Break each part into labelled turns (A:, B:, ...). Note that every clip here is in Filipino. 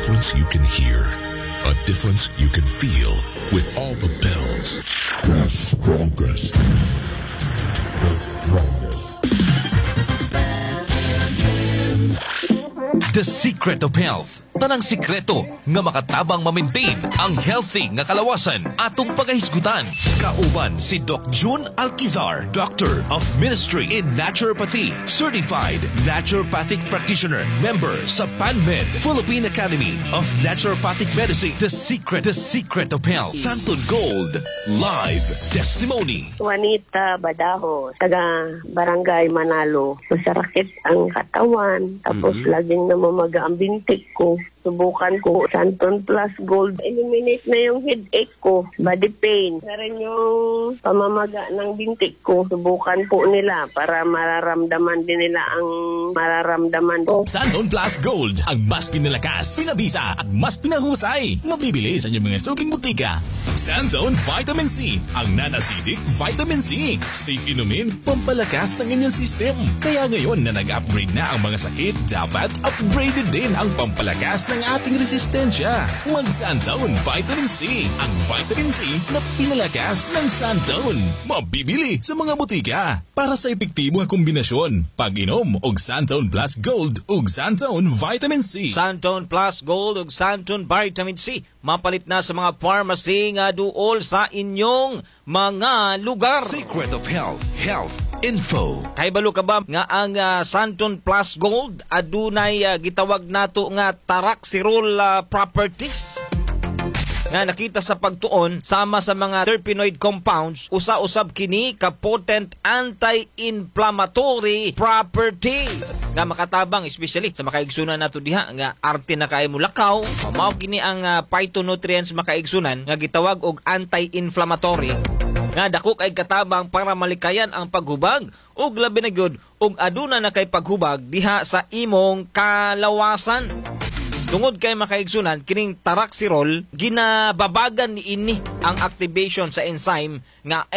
A: difference you can hear, a difference you can feel with all the bells. The strongest. The strongest.
B: The secret of health. Tanang sikreto nga makatabang ma-maintain ang healthy nga kalawasan atong pagahisgutan. Kauban si Doc June Alquizar, Doctor of Ministry in Naturopathy, Certified Naturopathic Practitioner, member sa PANMED, Philippine Academy of Naturopathic Medicine. The secret of health. Santon Gold, live testimony.
C: Juanita Badaho, taga Barangay Manalo. Masarakit ang katawan, tapos laging namamaga ang bintik ko. Subukan ko Santon Plus Gold. Eliminate na yung headache ko, body pain. Na rin yung pamamaga ng bintik ko. Subukan po nila para mararamdaman din nila ang mararamdaman ko.
D: Santon Plus Gold, ang mas pinalakas, pinabisa at mas pinahusay. Mabibili sa inyong mga suking butika. Santon Vitamin C, ang non-acidic vitamin C. Safe inumin, pampalakas ng inyong system. Kaya ngayon na nag-upgrade na ang mga sakit, dapat upgraded din ang pampalakas ng ating resistensya. Mag-Santon Vitamin C, ang vitamin C na pinalakas ng Santon. Mabibili sa mga butika para sa epektibo nga kombinasyon. Pag-inom og Santon Plus Gold ug Santon Vitamin C.
E: Santon Plus Gold ug Santon Vitamin C mapalit na sa mga pharmacy nga duol sa inyong mga lugar.
B: Secret of health. Health info.
E: Kay balo ka ba nga ang Santon Plus Gold adunay gitawag nato nga taraxirol properties nga nakita sa pagtuon sama sa mga terpenoid compounds, usa-usab kini ka potent anti-inflammatory property nga makatabang especially sa makaigsunan nato diha nga arte na kay mulakaw. Mao kini ang phytonutrients makaigsunan nga gitawag og anti-inflammatory nga dako kay katabang para malikayan ang paghubag ug labi na gyud og aduna na kay paghubag diha sa imong kalawasan. Tungod kay makaigsunan, kining taraxirol, ginababagan ni ini ang activation sa enzyme nga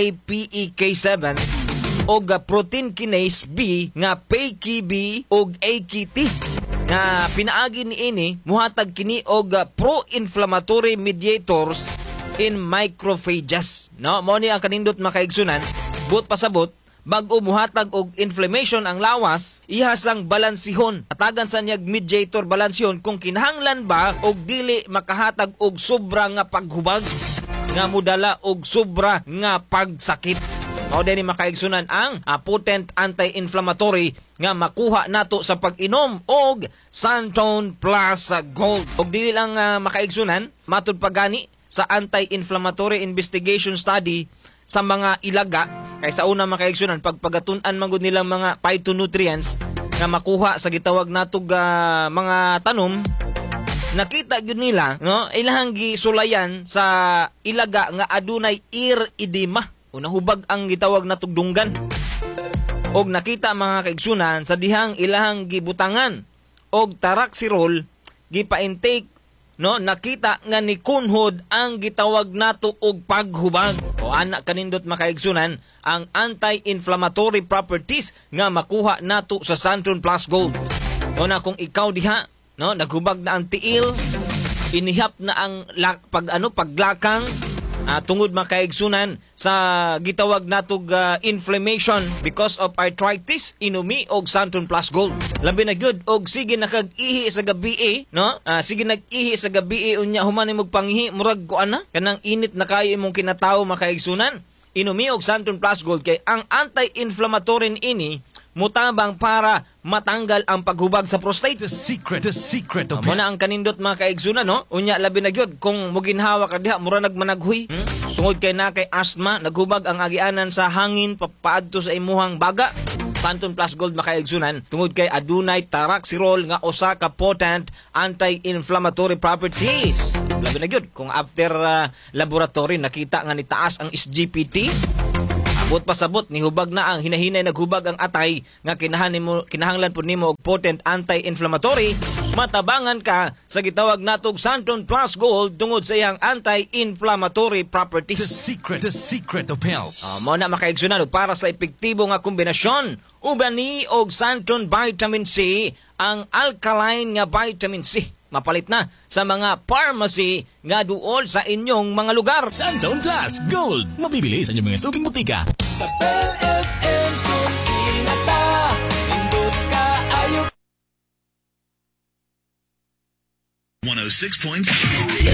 E: MAPEK7 o protein kinase B nga PKB o AKT nga pinaagi ni ini muhatag kini og pro-inflammatory mediators in macrophages. No, mo ni ang kanindot makaigsunan, buot pasabot bag-o muhatag og inflammation ang lawas, ihasang balansihon. Atagan sa niyag mediator balansihon kung kinahanglan ba og dili makahatag og sobra nga paghubag nga mudala og sobra nga pagsakit. Mao dinhi makaigsunan ang potent anti-inflammatory nga makuha nato sa pag-inom og Santon Plus Gold. Og dili lang makaigsunan, matud pagani sa anti-inflammatory investigation study sa mga ilaga kay sa una makaigsunan pagpagatun-an man gud nilang mga phytonutrients nga makuha sa gitawag natog mga tanom, nakita gyud nila no ilahang gisulayan sa ilaga nga adunay ear edema o nahubag ang gitawag natog dunggan. Og nakita mga kaigsunan sa dihang ilahang gibutangan og taraxirol gipa-intake, no, nakita nga ni kunhod ang gitawag nato og paghubag. O anak kanindot makaigsunan ang anti-inflammatory properties nga makuha nato sa Santon Plus Gold. O na kung ikaw diha, no, naghubag na ang tiil, inihap na ang paglakang, tungod makaigsunan sa gitawag natog inflammation because of arthritis, inumi og Santon Plus Gold. Labi na gyud og sige nakag-ihi sa gabi no? Sige nag-ihi sa gabi unya human imong pangihi murag kuan na kanang init na kayo imong kinatawo makaigsunan. Inumi og Santon Plus Gold kay ang anti-inflammatory ini mutabang para matanggal ang paghubag sa prostate.
B: The secret of
E: Mo na ang kanindot mga kaigsunan, no? Unya labi na gyud kung muginhawa ka diha mura nagmanaghuy. Tungod kay na kay asthma, naghubag ang agianan sa hangin paadto sa imuhang baga. Santon Plus Gold makaigsunan tungod kay adunay taraxirol nga usa ka potent anti-inflammatory properties. Labi na gyud kung after laboratory nakita nga nitaas ang SGPT, abot pasabot ni hubag na ang hinahinay naghubag ang atay nga kinahanglan pud nimo og potent anti-inflammatory, matabangan ka sa gitawag natog Santon Plus Gold tungod sa iyang anti-inflammatory properties.
B: The secret of health.
E: Mo na makaigsunan para sa epektibo nga kombinasyon uban ni og Santon Vitamin C, ang alkaline nga vitamin C mapalit na sa mga pharmacy nga duol sa inyong mga lugar.
D: Santon Plus Gold. Mabibili sa inyong mga suking butika.
F: Sa Bell FM, ingat ta, indot ka ayo.
A: 106.7